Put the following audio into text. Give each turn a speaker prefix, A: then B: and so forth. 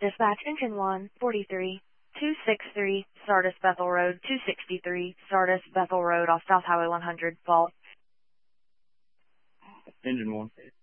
A: Dispatch Engine 1, 43, 263, Sardis Bethel Road, 263, Sardis Bethel Road off South Highway 100, fault.
B: Engine 1.